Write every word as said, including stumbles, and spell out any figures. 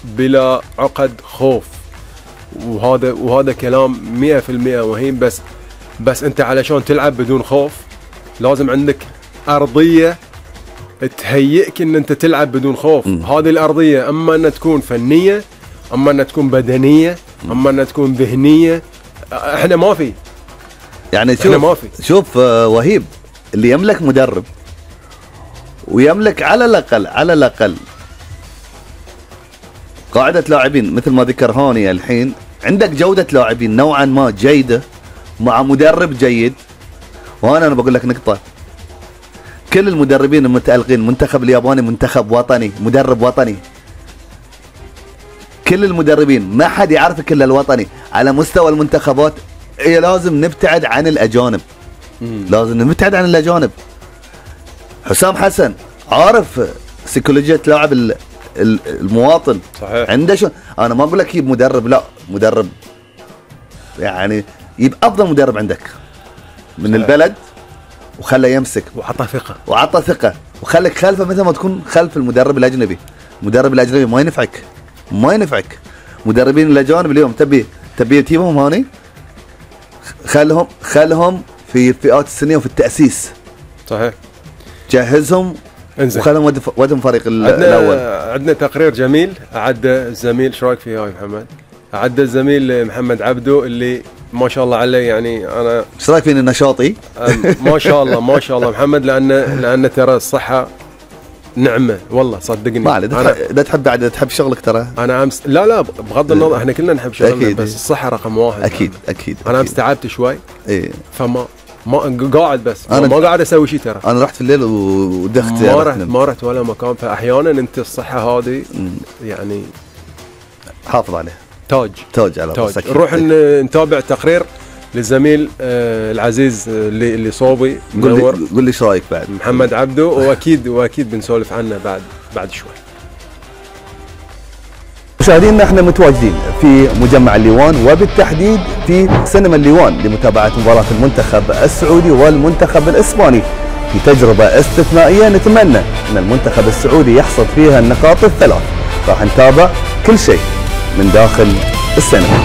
بلا عقد خوف، وهذا وهذا كلام مئة في المئة وهيم. بس بس انت علشان تلعب بدون خوف لازم عندك ارضيه تهيئك ان انت تلعب بدون خوف. م. هذه الارضيه اما انها تكون فنيه، اما انها تكون بدنيه، اما انها تكون ذهنيه. احنا ما في يعني شوف ما في. شوف آه وهيب اللي يملك مدرب ويملك على الاقل على الاقل قاعده لاعبين مثل ما ذكر هاني الحين، عندك جوده لاعبين نوعا ما جيده مع مدرب جيد. وانا انا بقول لك نقطه، كل المدربين المتألقين، المنتخب الياباني منتخب وطني، مدرب وطني. كل المدربين ما حد يعرفك الا الوطني. على مستوى المنتخبات إيه لازم نبتعد عن الاجانب. مم. لازم نبتعد عن الاجانب. حسام حسن عارف سيكولوجية لاعب المواطن. صحيح. عنده شو، انا ما اقول لك يجيب مدرب، لا مدرب يعني يجيب افضل مدرب عندك من صحيح. البلد وخله يمسك وعطى ثقه وعطى ثقه وخليك خلفه مثل ما تكون خلف المدرب الاجنبي. المدرب الاجنبي ما ينفعك ما ينفعك. مدربين الاجانب اليوم تبي تبي تجيبهم هوني، خلهم خلهم في الفئات السنيه وفي التاسيس. صحيح. جهزهم انزل وخلهم ودهم فريق عدنا الاول. عندنا تقرير جميل اعد الزميل، شو رايك فيه هاي محمد؟ اعد الزميل محمد عبدو اللي ما شاء الله عليه. يعني انا ايش رايك فيني نشاطي؟ ما شاء الله ما شاء الله محمد، لان لان ترى الصحه نعمه والله صدقني. ما عليه اذا تحب بعد تحب شغلك ترى. انا امس لا لا بغض النظر احنا كلنا نحب شغلنا، بس الصحه رقم واحد. اكيد اكيد انا امس تعبت شوي. ايه فما ما قاعد بس أنا ما قاعد اسوي شيء ترى. انا رحت في الليل ودخت ما رحت ما رحت ولا مكان. فاحيانا انت الصحه هذه يعني حافظ عليها، تاج تاج على راسك. نروح نتابع تقرير للزميل آه العزيز اللي اللي صوبي منور. قول لي ايش رايك بعد محمد عبدو، واكيد واكيد بنسولف عنه بعد بعد شوي. مشاهدينا احنا متواجدين في مجمع الليوان وبالتحديد في سينما الليوان لمتابعة مباراة المنتخب السعودي والمنتخب الاسباني في تجربة استثنائية نتمنى ان المنتخب السعودي يحصد فيها النقاط الثلاث. راح نتابع كل شيء من داخل السينما.